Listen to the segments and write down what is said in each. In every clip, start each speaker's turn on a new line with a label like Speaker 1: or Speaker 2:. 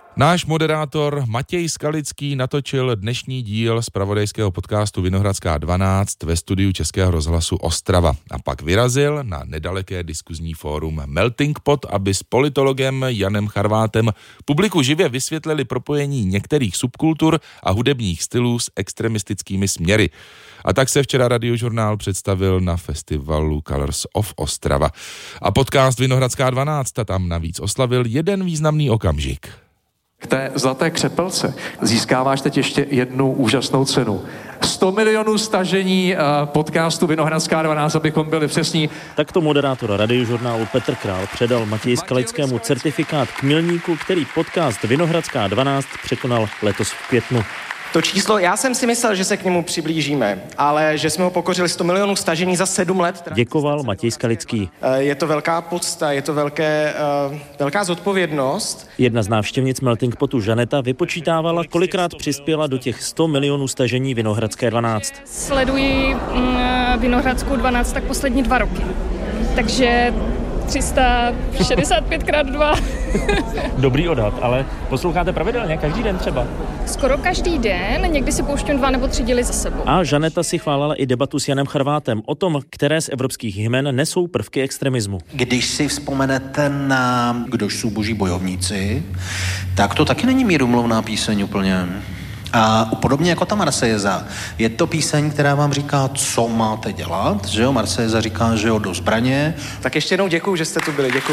Speaker 1: Náš moderátor Matěj Skalický natočil dnešní díl zpravodajského podcastu Vinohradská 12 ve studiu Českého rozhlasu Ostrava a pak vyrazil na nedaleké diskuzní fórum Melting Pot, aby s politologem Janem Charvátem publiku živě vysvětlili propojení některých subkultur a hudebních stylů s extremistickými směry. A tak se včera Radiožurnál představil na festivalu Colors of Ostrava. A podcast Vinohradská 12 tam navíc oslavil jeden významný okamžik.
Speaker 2: K té zlaté křepelce získáváš teď ještě jednu úžasnou cenu. 100 milionů stažení podcastu Vinohradská 12, abychom byli přesní.
Speaker 3: Takto moderátor Radiožurnálu Petr Král předal Matěji Skalickému certifikát k milníku, který podcast Vinohradská 12 překonal letos v květnu.
Speaker 4: To číslo, já jsem si myslel, že se k němu přiblížíme, ale že jsme ho pokořili 100 milionů stažení za 7 let.
Speaker 3: Děkoval Matěj Skalický.
Speaker 4: Je to velká podsta, je to velká zodpovědnost.
Speaker 3: Jedna z návštěvnic Melting Potu Žaneta vypočítávala, kolikrát přispěla do těch 100 milionů stažení Vinohradské 12.
Speaker 5: Sleduji Vinohradskou 12 tak poslední 2 roky, takže 365x2.
Speaker 3: Dobrý odhad, ale posloucháte pravidelně, každý den třeba?
Speaker 5: Skoro každý den, někdy si pouštím 2 nebo 3 díly za sebou.
Speaker 3: A Žaneta si chválila i debatu s Janem Charvátem o tom, které z evropských hymen nesou prvky extremismu.
Speaker 6: Když si vzpomenete na Kdož jsou boží bojovníci, tak to taky není mírumilovná píseň úplně. A podobně jako ta Marsejeza. Je to píseň, která vám říká, co máte dělat, že jo? Marsejeza říká, že jo, do zbraně.
Speaker 4: Tak ještě jednou děkuju, že jste tu byli, děkuju.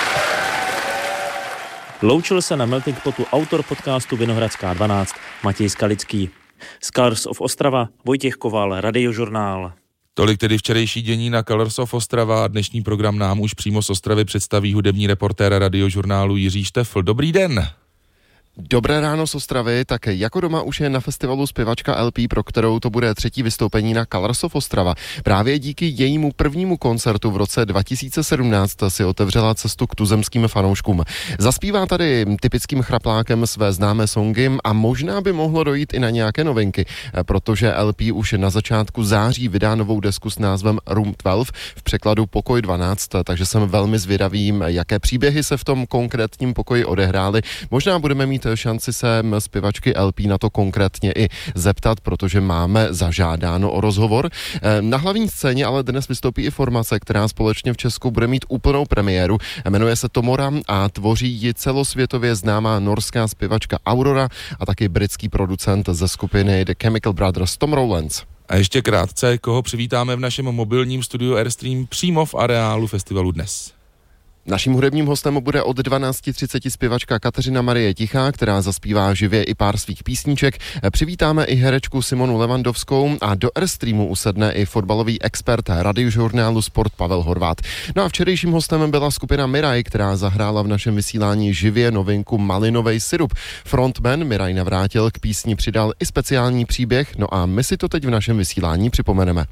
Speaker 3: Loučil se na Melting Potu autor podcastu Vinohradská 12 Matěj Skalický. Z Colors of Ostrava Vojtěch Koval, Radiožurnál.
Speaker 1: Tolik tedy včerejší dění na Colors of Ostrava a dnešní program nám už přímo z Ostravy představí hudební reportér Radiožurnálu Jiří Štefl. Dobrý den.
Speaker 7: Dobré ráno z Ostravy, tak jako doma už je na festivalu zpěvačka LP, pro kterou to bude 3. vystoupení na Colors of Ostrava. Právě díky jejímu prvnímu koncertu v roce 2017 si otevřela cestu k tuzemským fanouškům. Zaspívá tady typickým chraplákem své známé songy a možná by mohlo dojít i na nějaké novinky, protože LP už na začátku září vydá novou desku s názvem Room 12, v překladu Pokoj 12, takže jsem velmi zvědavý, jaké příběhy se v tom konkrétním pokoji odehrály. Možná budeme mít šanci se zpěvačky LP na to konkrétně i zeptat, protože máme zažádáno o rozhovor. Na hlavní scéně ale dnes vystoupí i formace, která společně v Česku bude mít úplnou premiéru. Jmenuje se Tomora a tvoří ji celosvětově známá norská zpěvačka Aurora a taky britský producent ze skupiny The Chemical Brothers Tom Rowlands.
Speaker 1: A ještě krátce, koho přivítáme v našem mobilním studiu Airstream přímo v areálu festivalu dnes.
Speaker 7: Naším hudebním hostem bude od 12:30 zpěvačka Kateřina Marie Tichá, která zaspívá živě i pár svých písniček. Přivítáme i herečku Simonu Levandovskou a do Airstreamu usedne i fotbalový expert Radiožurnálu Sport Pavel Horvát. No a včerejším hostem byla skupina Miraj, která zahrála v našem vysílání živě novinku Malinovej sirup. Frontman Miraj Navrátil k písni přidal i speciální příběh, no a my si to teď v našem vysílání připomeneme.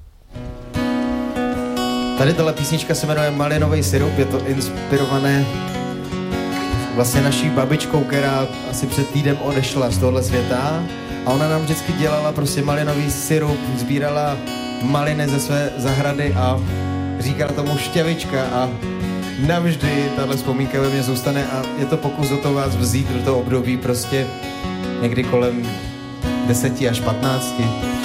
Speaker 8: Tady tahle písnička se jmenuje Malinovej sirup, je to inspirované vlastně naší babičkou, která asi před týdnem odešla z tohohle světa a ona nám vždycky dělala prostě malinový sirup, sbírala maliny ze své zahrady a říkala tomu šťavička a navždy tahle vzpomínka ve mně zůstane a je to pokus o to vás vzít do toho období prostě někdy kolem 10 až 15.